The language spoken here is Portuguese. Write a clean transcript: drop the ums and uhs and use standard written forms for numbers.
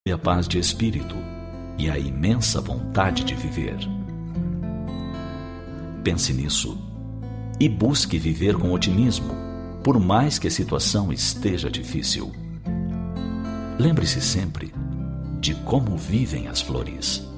e a paz de espírito e a imensa vontade de viver. Pense nisso e busque viver com otimismo, por mais que a situação esteja difícil. Lembre-se sempre de como vivem as flores.